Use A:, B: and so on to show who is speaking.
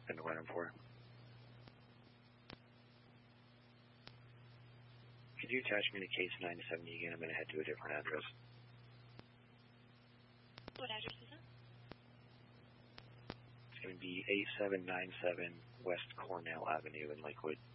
A: Been running for. Could you attach me to case 970 again? I'm going to head to a different address.
B: What address is it?
A: It's going to be 8797 West Cornell Avenue in Lakewood.